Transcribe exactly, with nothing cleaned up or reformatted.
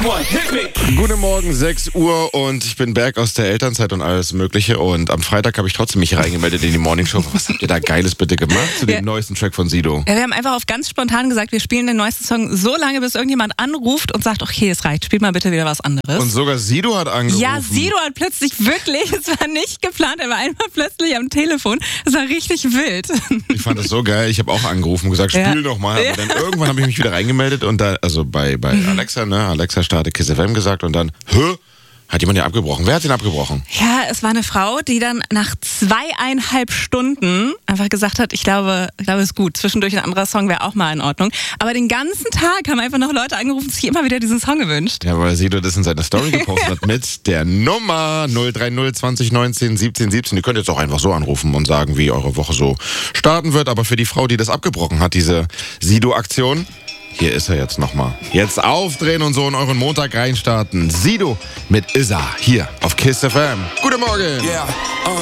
Guten Morgen, sechs Uhr und ich bin back aus der Elternzeit und alles Mögliche und am Freitag habe ich trotzdem mich reingemeldet in die Morningshow. Was habt ihr da Geiles bitte gemacht zu dem Ja. neuesten Track von Sido? Ja, wir haben einfach auf ganz spontan gesagt, wir spielen den neuesten Song so lange, bis irgendjemand anruft und sagt, okay, es reicht, spielt mal bitte wieder was anderes. Und sogar Sido hat angerufen. Ja, Sido hat plötzlich wirklich, es war nicht geplant, er war einmal plötzlich am Telefon. Es war richtig wild. Ich fand das so geil. Ich habe auch angerufen und gesagt, spiel Ja. doch mal. Aber Ja. dann irgendwann habe ich mich wieder reingemeldet und da, also bei, bei Mhm. Alexa, ne, Alexa starte Kiss F M gesagt und dann, hä? Hat jemand ja abgebrochen. Wer hat den abgebrochen? Ja, es war eine Frau, die dann nach zweieinhalb Stunden einfach gesagt hat, ich glaube, ich glaube, es ist gut. Zwischendurch ein anderer Song wäre auch mal in Ordnung. Aber den ganzen Tag haben einfach noch Leute angerufen, sich immer wieder diesen Song gewünscht. Ja, weil Sido das in seiner Story gepostet hat mit der Nummer null drei null zwanzig neunzehn siebzehn siebzehn. Ihr könnt jetzt auch einfach so anrufen und sagen, wie eure Woche so starten wird. Aber für die Frau, die das abgebrochen hat, diese Sido-Aktion, hier ist er jetzt nochmal. Jetzt aufdrehen und so in euren Montag reinstarten. Sido mit Isa hier auf Kiss F M. Guten Morgen. Yeah, uh.